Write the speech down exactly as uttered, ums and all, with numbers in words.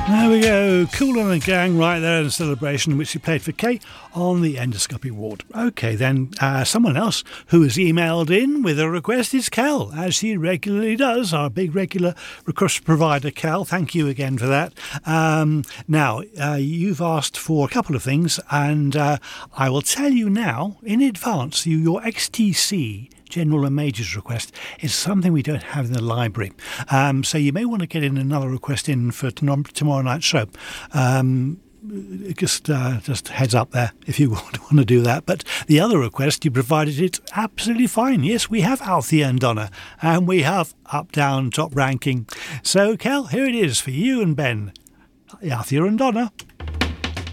There we go, Kool and the Gang right there in the celebration, which he played for Kate on the endoscopy ward. OK, then uh, someone else who has emailed in with a request is Cal, as he regularly does, our big regular request provider, Cal. Thank you again for that. Um, now, uh, you've asked for a couple of things, and uh, I will tell you now in advance, you, your X T C General and Majors request is something we don't have in the library. Um, so you may want to get in another request in for tom- tomorrow night's show. Um, just uh, just heads up there if you want, want to do that. But the other request, you provided it absolutely fine. Yes, we have Althea and Donna, and we have Up, Down, Top Ranking. So, Kel, here it is for you and Ben. Althea and Donna.